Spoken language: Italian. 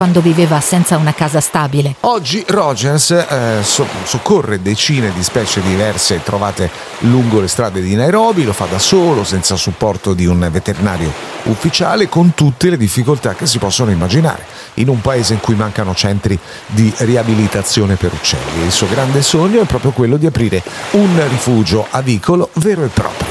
quando viveva senza una casa stabile. Oggi Rogers soccorre decine di specie diverse trovate lungo le strade di Nairobi, lo fa da solo, senza supporto di un veterinario ufficiale, con tutte le difficoltà che si possono immaginare, in un paese in cui mancano centri di riabilitazione per uccelli. Il suo grande sogno è proprio quello di aprire un rifugio avicolo vero e proprio.